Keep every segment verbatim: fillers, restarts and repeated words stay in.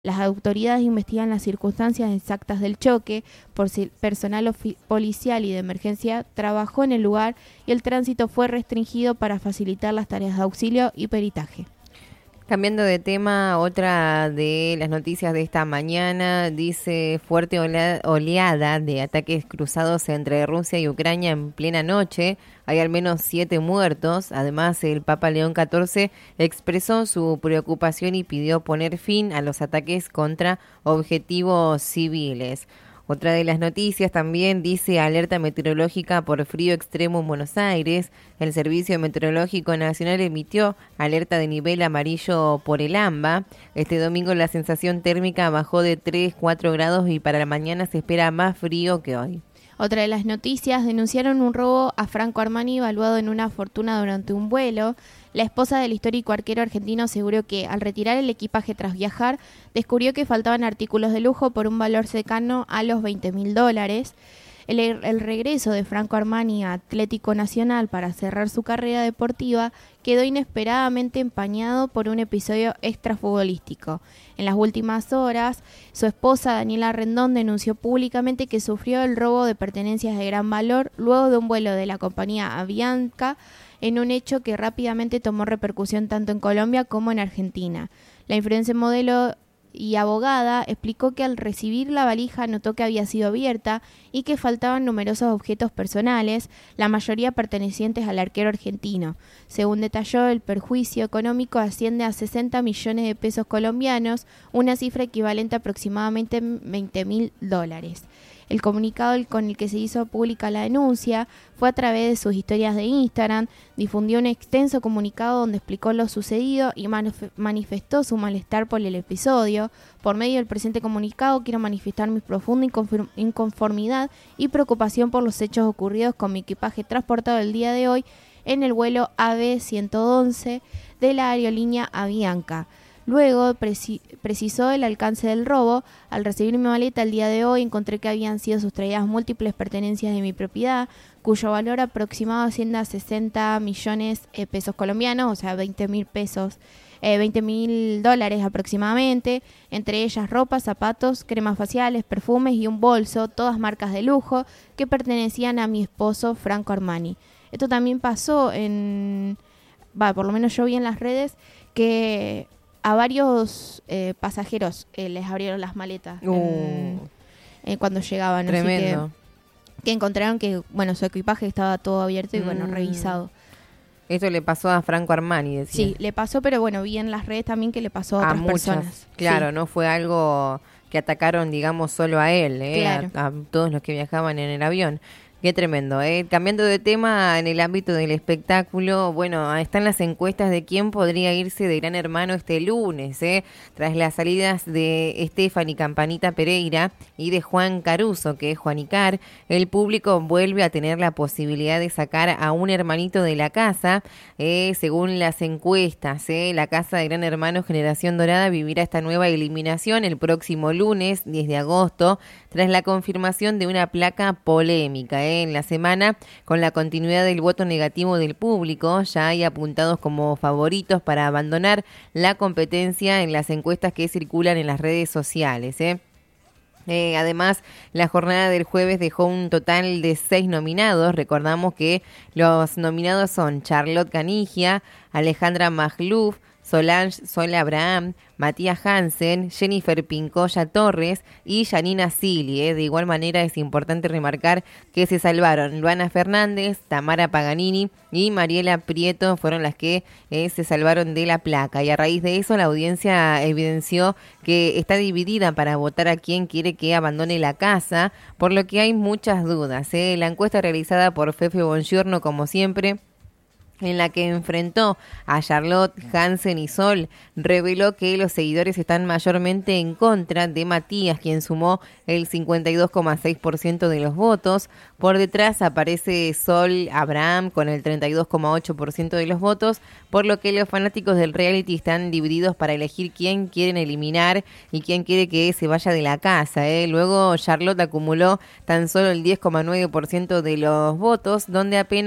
Las autoridades investigan las circunstancias exactas del choque, por si personal ofi- policial y de emergencia trabajó en el lugar y el tránsito fue restringido para facilitar las tareas de auxilio y peritaje. Cambiando de tema, otra de las noticias de esta mañana dice fuerte olea- oleada de ataques cruzados entre Rusia y Ucrania en plena noche. Hay al menos siete muertos. Además, el Papa León catorce expresó su preocupación y pidió poner fin a los ataques contra objetivos civiles. Otra de las noticias también dice alerta meteorológica por frío extremo en Buenos Aires. El Servicio Meteorológico Nacional emitió alerta de nivel amarillo por el AMBA. Este domingo la sensación térmica bajó de tres a cuatro grados y para la mañana se espera más frío que hoy. Otra de las noticias, denunciaron un robo a Franco Armani valuado en una fortuna durante un vuelo. La esposa del histórico arquero argentino aseguró que, al retirar el equipaje tras viajar, descubrió que faltaban artículos de lujo por un valor cercano a los veinte mil dólares. El, el regreso de Franco Armani a Atlético Nacional para cerrar su carrera deportiva quedó inesperadamente empañado por un episodio extrafutbolístico. En las últimas horas, su esposa Daniela Rendón denunció públicamente que sufrió el robo de pertenencias de gran valor luego de un vuelo de la compañía Avianca, en un hecho que rápidamente tomó repercusión tanto en Colombia como en Argentina. La influencer modelo y abogada explicó que al recibir la valija notó que había sido abierta y que faltaban numerosos objetos personales, la mayoría pertenecientes al arquero argentino. Según detalló, el perjuicio económico asciende a sesenta millones de pesos colombianos, una cifra equivalente a aproximadamente veinte mil dólares. El comunicado con el que se hizo pública la denuncia fue a través de sus historias de Instagram. Difundió un extenso comunicado donde explicó lo sucedido y manif- manifestó su malestar por el episodio. Por medio del presente comunicado quiero manifestar mi profunda inconform- inconformidad y preocupación por los hechos ocurridos con mi equipaje transportado el día de hoy en el vuelo A B ciento once de la aerolínea Avianca. Luego preci- precisó el alcance del robo. Al recibir mi maleta el día de hoy encontré que habían sido sustraídas múltiples pertenencias de mi propiedad, cuyo valor aproximado asciende a sesenta millones de pesos colombianos, o sea, veinte mil pesos, eh, veinte mil dólares aproximadamente, entre ellas ropa, zapatos, cremas faciales, perfumes y un bolso, todas marcas de lujo, que pertenecían a mi esposo Franco Armani. Esto también pasó en, va, por lo menos yo vi en las redes que a varios eh, pasajeros eh, les abrieron las maletas Uh, en, eh, cuando llegaban. Tremendo. Así que, que encontraron que, bueno, su equipaje estaba todo abierto y, mm. bueno, revisado. Esto le pasó a Franco Armani, decía. Sí, le pasó, pero bueno, vi en las redes también que le pasó a, a otras muchas, personas. claro, sí. No fue algo que atacaron, digamos, solo a él, ¿eh? Claro. a, a todos los que viajaban en el avión. Qué tremendo, ¿eh? Cambiando de tema, en el ámbito del espectáculo, bueno, están las encuestas de quién podría irse de Gran Hermano este lunes, ¿eh? Tras las salidas de Stephanie Campanita Pereira y de Juan Caruso, que es Juanicar, el público vuelve a tener la posibilidad de sacar a un hermanito de la casa. Eh, según las encuestas, ¿eh? La casa de Gran Hermano Generación Dorada vivirá esta nueva eliminación el próximo lunes, diez de agosto, tras la confirmación de una placa polémica, ¿eh? En la semana, con la continuidad del voto negativo del público, ya hay apuntados como favoritos para abandonar la competencia en las encuestas que circulan en las redes sociales, ¿eh? Eh, además, la jornada del jueves dejó un total de seis nominados. Recordamos que los nominados son Charlotte Canigia, Alejandra Magluf, Solange Sol Abraham, Matías Hansen, Jennifer Pincoya Torres y Janina Silly. ¿eh? De igual manera es importante remarcar que se salvaron Luana Fernández, Tamara Paganini y Mariela Prieto fueron las que eh, se salvaron de la placa. Y a raíz de eso la audiencia evidenció que está dividida para votar a quien quiere que abandone la casa, por lo que hay muchas dudas. ¿eh? La encuesta realizada por Fefe Bongiorno, como siempre, en la que enfrentó a Charlotte, Hansen y Sol, reveló que los seguidores están mayormente en contra de Matías, quien sumó el cincuenta y dos coma seis por ciento de los votos. Por detrás aparece Sol Abraham con el treinta y dos coma ocho por ciento de los votos, por lo que los fanáticos del reality están divididos para elegir quién quieren eliminar y quién quiere que se vaya de la casa. ¿eh? Luego Charlotte acumuló tan solo el diez coma nueve por ciento de los votos, donde apenas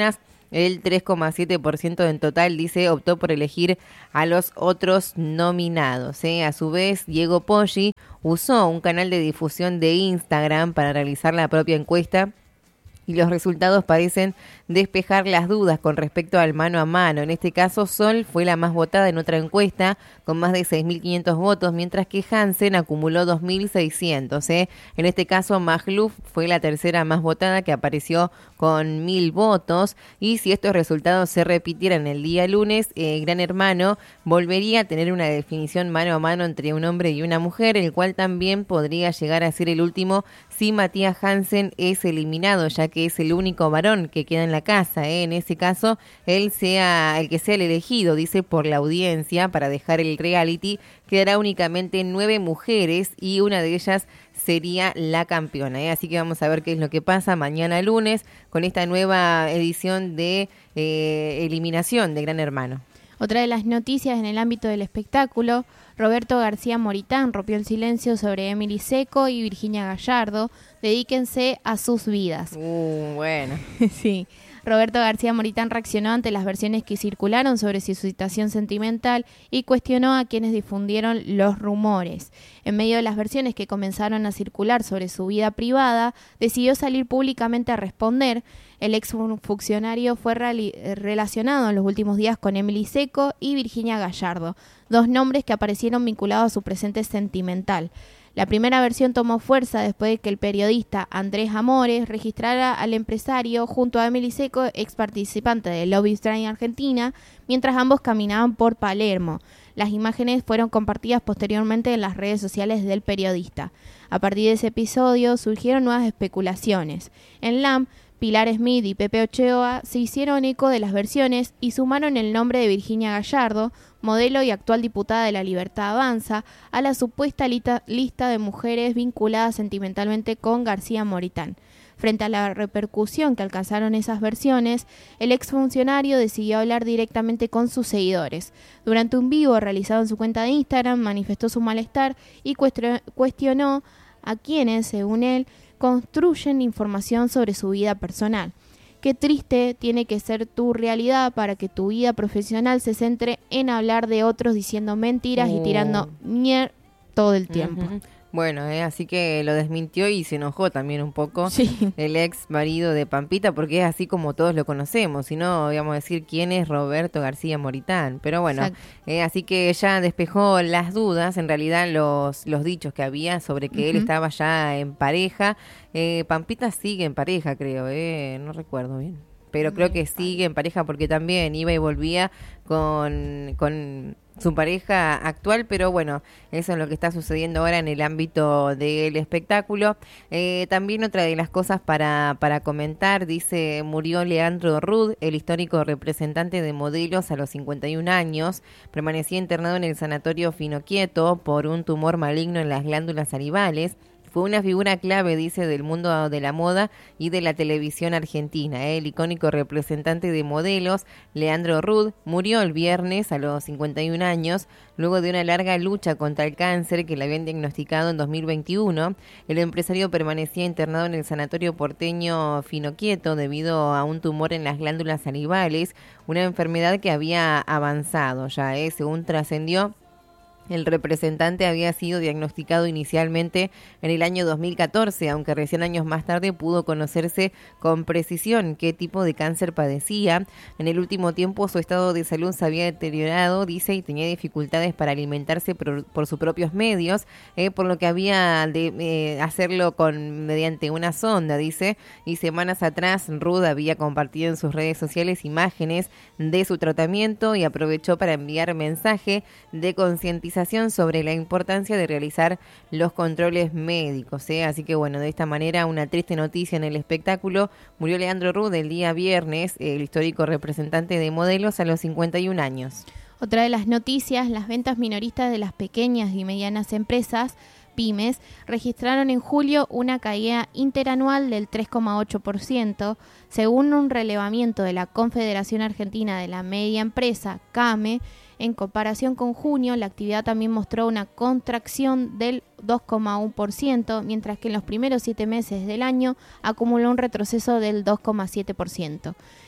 El tres coma siete por ciento en total, dice, optó por elegir a los otros nominados. ¿eh? A su vez, Diego Poggi usó un canal de difusión de Instagram para realizar la propia encuesta y los resultados parecen despejar las dudas con respecto al mano a mano. En este caso, Sol fue la más votada en otra encuesta con más de seis mil quinientos votos, mientras que Hansen acumuló dos mil seiscientos. ¿eh? En este caso, Magluf fue la tercera más votada, que apareció con mil votos. Y si estos resultados se repitieran el día lunes, eh, Gran Hermano volvería a tener una definición mano a mano entre un hombre y una mujer, el cual también podría llegar a ser el último si Matías Hansen es eliminado, ya que es el único varón que queda en la casa. ¿eh? En ese caso, él sea el que sea el elegido, dice, por la audiencia para dejar el reality. Quedará únicamente nueve mujeres y una de ellas sería la campeona. ¿eh? Así que vamos a ver qué es lo que pasa mañana lunes con esta nueva edición de eh, eliminación de Gran Hermano. Otra de las noticias en el ámbito del espectáculo: Roberto García Moritán rompió el silencio sobre Emily Seco y Virginia Gallardo. Dedíquense a sus vidas. Uh, bueno. Sí. Roberto García Moritán reaccionó ante las versiones que circularon sobre su situación sentimental y cuestionó a quienes difundieron los rumores. En medio de las versiones que comenzaron a circular sobre su vida privada, decidió salir públicamente a responder. El exfuncionario fue relacionado en los últimos días con Emily Seco y Virginia Gallardo, dos nombres que aparecieron vinculados a su presente sentimental. La primera versión tomó fuerza después de que el periodista Andrés Amores registrara al empresario junto a Emily Seco, ex participante de Love is Blind Argentina, mientras ambos caminaban por Palermo. Las imágenes fueron compartidas posteriormente en las redes sociales del periodista. A partir de ese episodio surgieron nuevas especulaciones. En L A M, Pilar Smith y Pepe Ochoa se hicieron eco de las versiones y sumaron el nombre de Virginia Gallardo, modelo y actual diputada de La Libertad Avanza, a la supuesta lista, lista de mujeres vinculadas sentimentalmente con García Moritán. Frente a la repercusión que alcanzaron esas versiones, el exfuncionario decidió hablar directamente con sus seguidores. Durante un vivo realizado en su cuenta de Instagram, manifestó su malestar y cuestionó a quienes, según él, construyen información sobre su vida personal. Qué triste tiene que ser tu realidad para que tu vida profesional se centre en hablar de otros diciendo mentiras oh. y tirando mier todo el tiempo. Uh-huh. Bueno, eh, así que lo desmintió y se enojó también un poco sí. el ex marido de Pampita, porque es así como todos lo conocemos, si no, digamos, decir quién es Roberto García Moritán. Pero bueno, eh, así que ya despejó las dudas, en realidad los, los dichos que había sobre que uh-huh. él estaba ya en pareja. Eh, Pampita sigue en pareja, creo, eh, no recuerdo bien. Pero creo que sigue en pareja porque también iba y volvía con, con su pareja actual, pero bueno, eso es lo que está sucediendo ahora en el ámbito del espectáculo. Eh, también otra de las cosas para, para comentar, dice, murió Leandro Rud, el histórico representante de modelos a los cincuenta y un años, permanecía internado en el sanatorio Finoquieto por un tumor maligno en las glándulas salivales. Fue una figura clave, dice, del mundo de la moda y de la televisión argentina. ¿eh? El icónico representante de modelos, Leandro Rud, murió el viernes a los cincuenta y un años, luego de una larga lucha contra el cáncer que le habían diagnosticado en dos mil veintiuno. El empresario permanecía internado en el sanatorio porteño Finoquieto debido a un tumor en las glándulas salivales, una enfermedad que había avanzado ya, ¿eh? según trascendió. El representante había sido diagnosticado inicialmente en el año dos mil catorce, aunque recién años más tarde pudo conocerse con precisión qué tipo de cáncer padecía. En el último tiempo su estado de salud se había deteriorado, dice, y tenía dificultades para alimentarse por, por sus propios medios, eh, por lo que había de eh, hacerlo con mediante una sonda, dice, y semanas atrás Rud había compartido en sus redes sociales imágenes de su tratamiento y aprovechó para enviar mensaje de concientización sobre la importancia de realizar los controles médicos, ¿eh? Así que bueno, de esta manera una triste noticia en el espectáculo. Murió Leandro Rud el día viernes, el histórico representante de modelos a los cincuenta y un años. Otra de las noticias, las ventas minoristas de las pequeñas y medianas empresas, pymes, registraron en julio una caída interanual del tres coma ocho por ciento, según un relevamiento de la Confederación Argentina de la Media Empresa, CAME. En comparación con junio, la actividad también mostró una contracción del dos coma uno por ciento, mientras que en los primeros siete meses del año acumuló un retroceso del dos coma siete por ciento.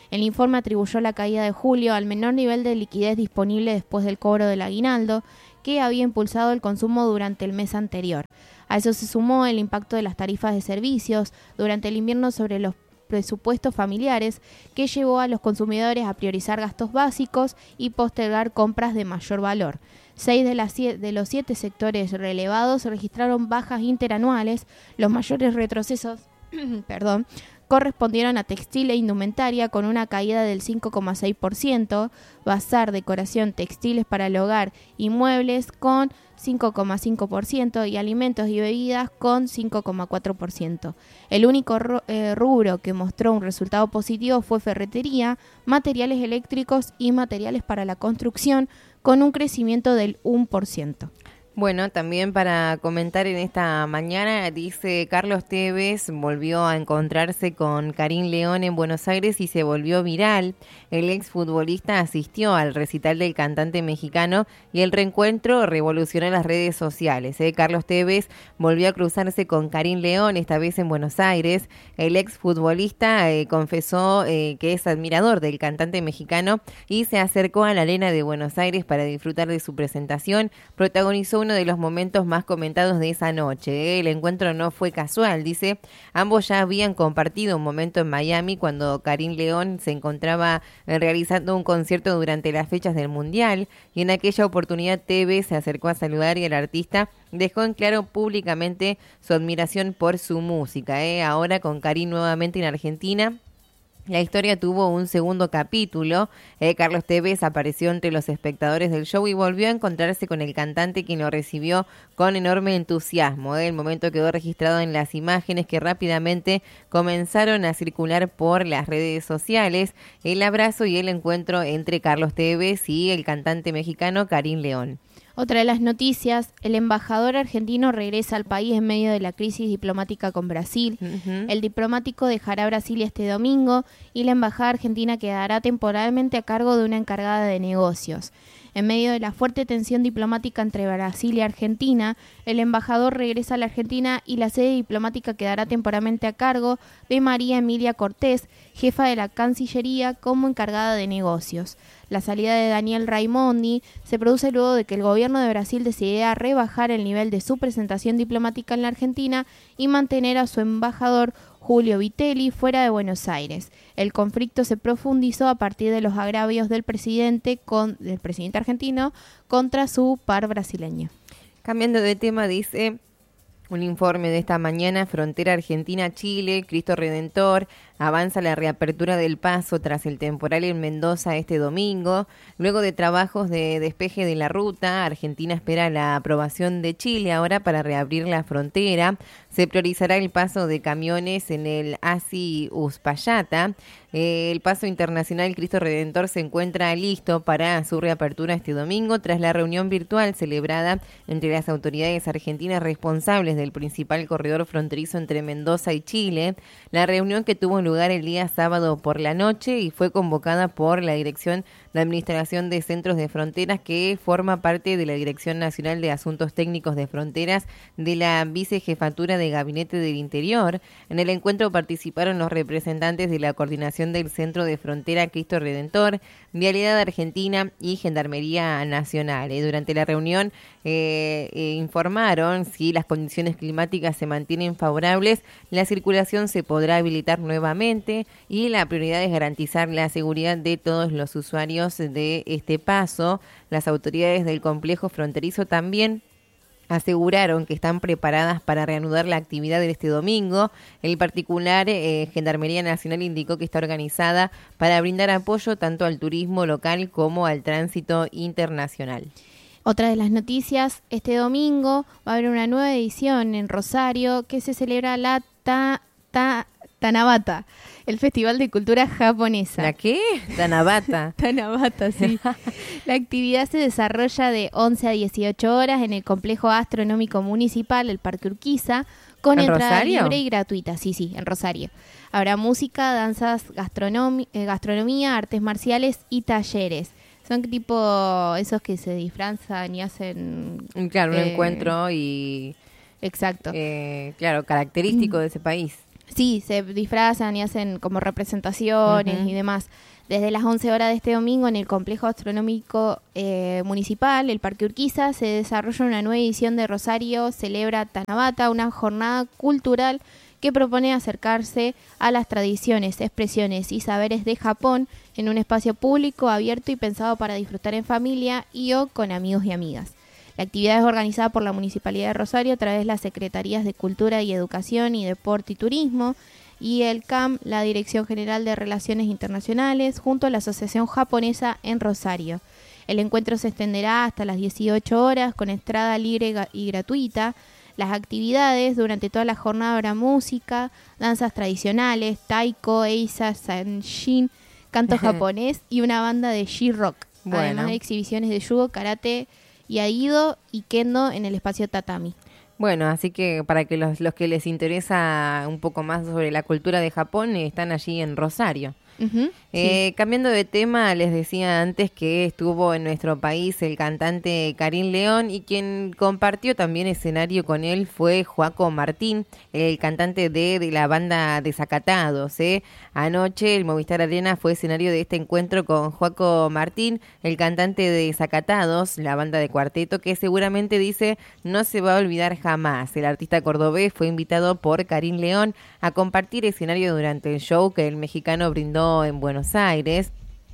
El informe atribuyó la caída de julio al menor nivel de liquidez disponible después del cobro del aguinaldo, que había impulsado el consumo durante el mes anterior. A eso se sumó el impacto de las tarifas de servicios durante el invierno sobre los presupuestos familiares, que llevó a los consumidores a priorizar gastos básicos y postergar compras de mayor valor. Seis de, las siete, de los siete sectores relevados registraron bajas interanuales. Los mayores retrocesos perdón, correspondieron a textil e indumentaria, con una caída del cinco coma seis por ciento, bazar, decoración, textiles para el hogar y muebles con cinco coma cinco por ciento y alimentos y bebidas con cinco coma cuatro por ciento. El único rubro que mostró un resultado positivo fue ferretería, materiales eléctricos y materiales para la construcción, con un crecimiento del uno por ciento. Bueno, también para comentar en esta mañana, dice Carlos Tevez volvió a encontrarse con Karim León en Buenos Aires y se volvió viral. El exfutbolista asistió al recital del cantante mexicano y el reencuentro revolucionó las redes sociales. ¿eh? Carlos Tevez volvió a cruzarse con Karim León, esta vez en Buenos Aires. El exfutbolista eh, confesó eh, que es admirador del cantante mexicano y se acercó a la Arena de Buenos Aires para disfrutar de su presentación. Protagonizó uno de los momentos más comentados de esa noche. El encuentro no fue casual, dice. Ambos ya habían compartido un momento en Miami cuando Karim León se encontraba realizando un concierto durante las fechas del Mundial, y en aquella oportunidad Tevez se acercó a saludar y el artista dejó en claro públicamente su admiración por su música. ¿eh? Ahora con Karim nuevamente en Argentina, la historia tuvo un segundo capítulo. Eh, Carlos Tevez apareció entre los espectadores del show y volvió a encontrarse con el cantante, quien lo recibió con enorme entusiasmo. Eh. El momento quedó registrado en las imágenes que rápidamente comenzaron a circular por las redes sociales. El abrazo y el encuentro entre Carlos Tevez y el cantante mexicano Karim León. Otra de las noticias, el embajador argentino regresa al país en medio de la crisis diplomática con Brasil. Uh-huh. El diplomático dejará Brasil este domingo y la embajada argentina quedará temporalmente a cargo de una encargada de negocios. En medio de la fuerte tensión diplomática entre Brasil y Argentina, el embajador regresa a la Argentina y la sede diplomática quedará temporalmente a cargo de María Emilia Cortés, jefa de la Cancillería, como encargada de negocios. La salida de Daniel Raimondi se produce luego de que el gobierno de Brasil decidiera rebajar el nivel de su presentación diplomática en la Argentina y mantener a su embajador Julio Vitelli fuera de Buenos Aires. El conflicto se profundizó a partir de los agravios del presidente con, del presidente argentino contra su par brasileño. Cambiando de tema, dice un informe de esta mañana: frontera Argentina-Chile, Cristo Redentor, avanza la reapertura del paso tras el temporal en Mendoza este domingo. Luego de trabajos de despeje de la ruta, Argentina espera la aprobación de Chile ahora para reabrir la frontera. Se priorizará el paso de camiones en el Asi Uspallata. Eh, el paso internacional Cristo Redentor se encuentra listo para su reapertura este domingo tras la reunión virtual celebrada entre las autoridades argentinas responsables del principal corredor fronterizo entre Mendoza y Chile. La reunión, que tuvo lugar el día sábado por la noche y fue convocada por la Dirección de Administración de Centros de Fronteras, que forma parte de la Dirección Nacional de Asuntos Técnicos de Fronteras de la Vicejefatura de Gabinete del Interior. En el encuentro participaron los representantes de la Coordinación del Centro de Frontera Cristo Redentor, Vialidad Argentina y Gendarmería Nacional. Eh, durante la reunión eh, eh, informaron si las condiciones climáticas se mantienen favorables, la circulación se podrá habilitar nuevamente y la prioridad es garantizar la seguridad de todos los usuarios de este paso. Las autoridades del complejo fronterizo también aseguraron que están preparadas para reanudar la actividad de este domingo. En particular, eh, Gendarmería Nacional indicó que está organizada para brindar apoyo tanto al turismo local como al tránsito internacional. Otra de las noticias, este domingo va a haber una nueva edición en Rosario que se celebra la ta, ta, Tanabata, el Festival de Cultura Japonesa. ¿La qué? Tanabata. Tanabata, sí. La actividad se desarrolla de once a dieciocho horas en el Complejo Astronómico Municipal, el Parque Urquiza, con entrada Rosario? libre y gratuita. Sí, sí, en Rosario. Habrá música, danzas, gastronomi- eh, gastronomía, artes marciales y talleres. Son tipo esos que se disfrazan y hacen... Claro, un eh, encuentro y... Exacto. Eh, claro, característico de ese país. Sí, se disfrazan y hacen como representaciones uh-huh. y demás. Desde las once horas de este domingo en el Complejo Astronómico eh, Municipal, el Parque Urquiza, se desarrolla una nueva edición de Rosario Celebra Tanabata, una jornada cultural que propone acercarse a las tradiciones, expresiones y saberes de Japón en un espacio público, abierto y pensado para disfrutar en familia y o con amigos y amigas. La actividad es organizada por la Municipalidad de Rosario a través de las Secretarías de Cultura y Educación y Deporte y Turismo, y el C A M, la Dirección General de Relaciones Internacionales, junto a la Asociación Japonesa en Rosario. El encuentro se extenderá hasta las dieciocho horas con entrada libre y gratuita. Las actividades durante toda la jornada habrá música, danzas tradicionales, taiko, eisa, sanshin, canto japonés y una banda de G-Rock. Bueno. Además de exhibiciones de judo, karate y aido y kendo en el espacio tatami. Bueno, así que para que los, los que les interesa un poco más sobre la cultura de Japón, eh, están allí en Rosario. Uh-huh, eh, sí. Cambiando de tema, les decía antes que estuvo en nuestro país el cantante Karim León, y quien compartió también escenario con él fue Joaco Martín, el cantante de, de la banda Desacatados. ¿eh? Anoche el Movistar Arena fue escenario de este encuentro con Joaco Martín, el cantante de Desacatados, la banda de cuarteto que seguramente dice no se va a olvidar jamás. El artista cordobés fue invitado por Karim León a compartir escenario durante el show que el mexicano brindó en Buenos Aires.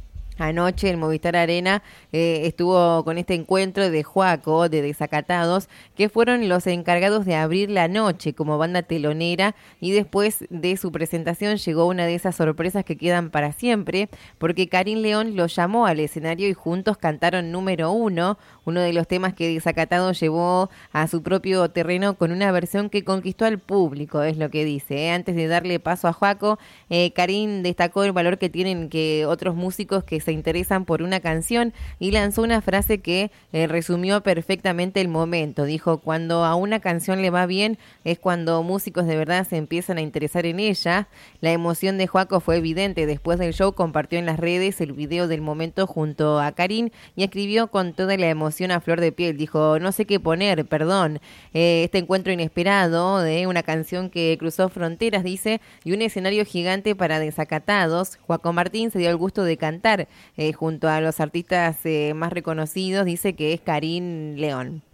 Anoche el Movistar Arena eh, estuvo con este encuentro de Joaco, de Desacatados, que fueron los encargados de abrir la noche como banda telonera, y después de su presentación llegó una de esas sorpresas que quedan para siempre, porque Karim León lo llamó al escenario y juntos cantaron Número Uno, uno de los temas que Desacatados llevó a su propio terreno con una versión que conquistó al público, es lo que dice. ¿eh? Antes de darle paso a Joaco, eh, Karim destacó el valor que tienen que otros músicos que se interesan por una canción y lanzó una frase que eh, resumió perfectamente el momento. Dijo: cuando a una canción le va bien es cuando músicos de verdad se empiezan a interesar en ella. La emoción de Joaco fue evidente. Después del show compartió en las redes el video del momento junto a Karim y escribió con toda la emoción a flor de piel. Dijo: no sé qué poner, perdón. Eh, este encuentro inesperado de una canción que cruzó fronteras, dice, y un escenario gigante para Desacatados. Joaco Martín se dio el gusto de cantar Eh, junto a los artistas eh, más reconocidos, dice que es Karim León.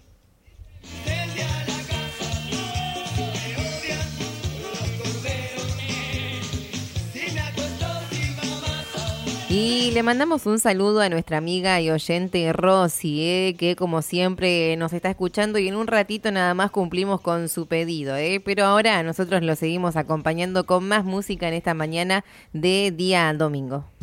Y le mandamos un saludo a nuestra amiga y oyente Rosy, eh, que como siempre nos está escuchando, y en un ratito nada más cumplimos con su pedido, eh, pero ahora nosotros lo seguimos acompañando con más música en esta mañana de día domingo.